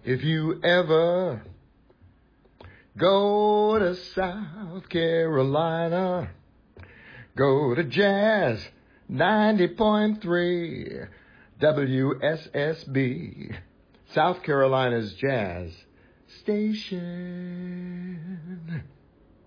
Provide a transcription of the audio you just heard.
If you ever go to South Carolina, go to Jazz 90.3 WSSB, South Carolina's Jazz Station.